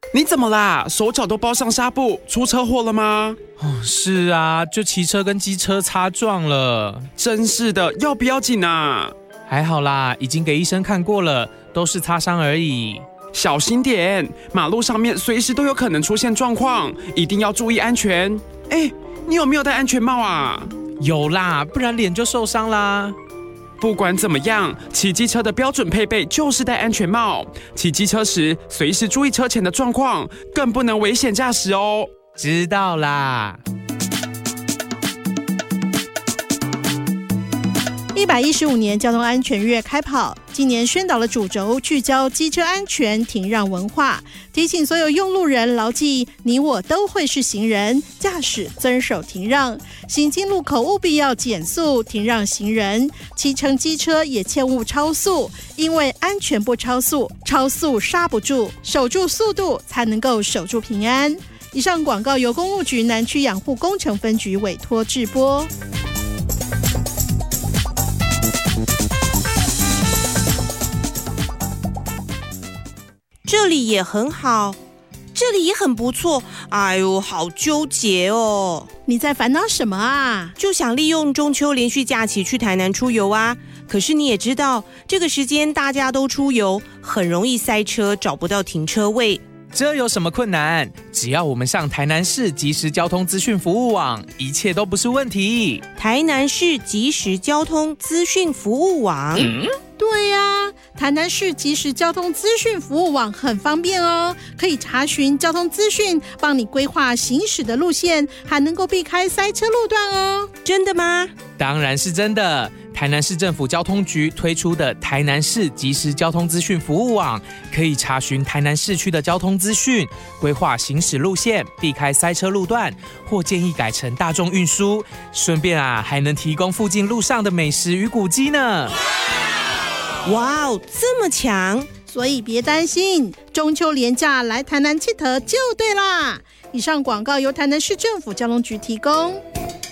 你怎么啦？手脚都包上纱布，出车祸了吗？ 是啊，就骑车跟机车擦撞了。 真是的，要不要紧啊？ 还好啦，已经给医生看过了，都是擦伤而已。 小心点，马路上面随时都有可能出现状况，一定要注意安全。你有没有戴安全帽啊？ 有啦，不然脸就受伤啦。 不管怎么样，骑机车的标准配备就是戴安全帽。骑机车时，随时注意车前的状况，更不能危险驾驶哦。 知道啦。 115年交通安全月开跑，今年宣导的主轴聚焦机车安全停让文化，提醒所有用路人牢记你我都会是行人，驾驶遵守停让，行经路口务必要减速停让行人，骑乘机车也切勿超速，因为安全不超速，超速刹不住，守住速度才能够守住平安。以上广告由公路局南区养护工程分局委托制播。 这里也很好，这里也很不错，哎呦，好纠结哦！ 你在烦恼什么啊？ 就想利用中秋连续假期去台南出游啊，可是你也知道，这个时间大家都出游，很容易塞车，找不到停车位。 这有什么困难？只要我们上台南市即时交通资讯服务网，一切都不是问题。 台南市即时交通资讯服务网。 对呀，台南市即时交通资讯服务网很方便哦，可以查询交通资讯，帮你规划行驶的路线，还能够避开塞车路段哦。 真的吗？ 当然是真的。台南市政府交通局推出的台南市即时交通资讯服务网，可以查询台南市区的交通资讯，规划行驶路线，避开塞车路段，或建议改成大众运输。顺便还能提供附近路上的美食与古迹呢。 哇哦，这么强！ 所以别担心，中秋连假来台南佚佗就对啦。以上广告由台南市政府交通局提供。